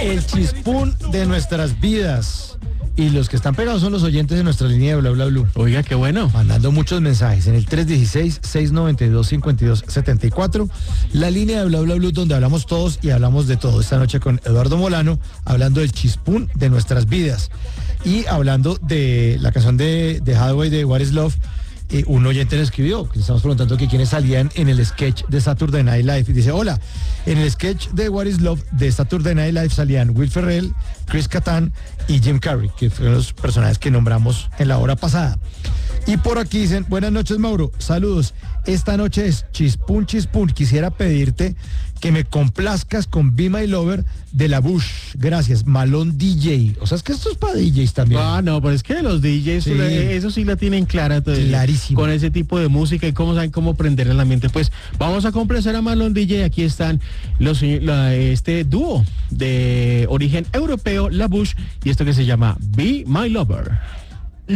El chispún de nuestras vidas. Y los que están pegados son los oyentes de nuestra línea de Bla Bla Blue. Oiga, qué bueno. Mandando muchos mensajes en el 316-692-5274. La línea de Bla Bla Blue donde hablamos todos y hablamos de todo. Esta noche con Eduardo Molano, hablando del chispún de nuestras vidas. Y hablando de la canción de Hathaway de What is Love. Un oyente le escribió, le estamos preguntando que quiénes salían en el sketch de Saturday Night Live. Y dice, hola, en el sketch de What is Love de Saturday Night Live salían Will Ferrell, Chris Kattan y Jim Carrey, que fueron los personajes que nombramos en la hora pasada. Y por aquí dicen, buenas noches, Mauro, saludos. Esta noche es Chispún Chispún. Quisiera pedirte que me complazcas con Be My Lover de La Bush. Gracias, Malón DJ. O sea, es que esto es para DJs también. Ah, no, pero es que los DJs, sí, eso sí la tienen clara. Clarísimo. Con ese tipo de música y cómo saben cómo prender el ambiente. Pues vamos a complacer a Malón DJ. Aquí están este dúo de origen europeo, La Bush, y esto que se llama Be My Lover.